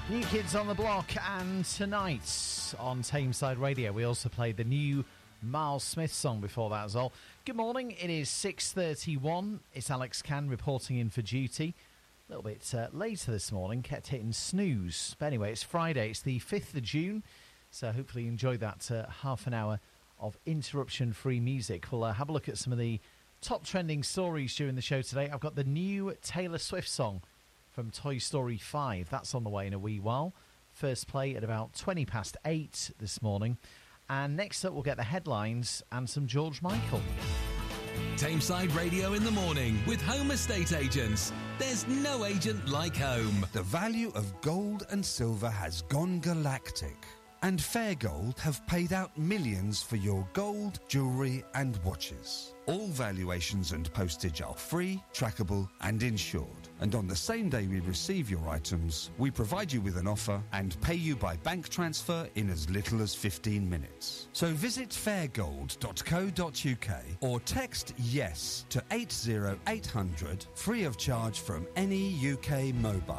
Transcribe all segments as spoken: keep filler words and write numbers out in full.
New Kids on the Block, and tonight on Tameside Radio we also played the new Miles Smith song before that as well. Good morning, it is six thirty-one, it's Alex Cann reporting in for duty. A little bit uh, later this morning, kept hitting snooze. But anyway, it's Friday, it's the fifth of June, so hopefully you enjoyed that uh, half an hour of interruption-free music. We'll uh, have a look at some of the top trending stories during the show today. I've got the new Taylor Swift song from Toy Story five. That's on the way in a wee while. First play at about twenty past eight this morning. And next up, we'll get the headlines and some George Michael. Tameside Radio in the morning with Home Estate Agents. There's no agent like home. The value of gold and silver has gone galactic. And Fair Gold have paid out millions for your gold, jewellery and watches. All valuations and postage are free, trackable and insured. And on the same day we receive your items, we provide you with an offer and pay you by bank transfer in as little as fifteen minutes. So visit fairgold dot co dot uk or text YES to eight zero eight hundred, free of charge from any U K mobile.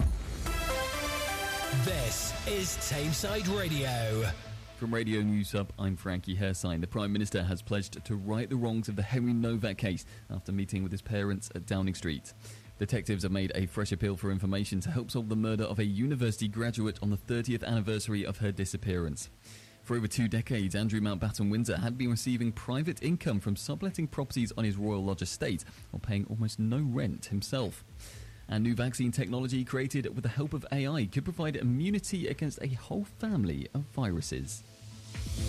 This is Tameside Radio. From Radio News Hub, I'm Frankie Hersine. The Prime Minister has pledged to right the wrongs of the Henry Novak case after meeting with his parents at Downing Street. Detectives have made a fresh appeal for information to help solve the murder of a university graduate on the thirtieth anniversary of her disappearance. For over two decades, Andrew Mountbatten Windsor had been receiving private income from subletting properties on his Royal Lodge estate while paying almost no rent himself. And new vaccine technology created with the help of A I could provide immunity against a whole family of viruses.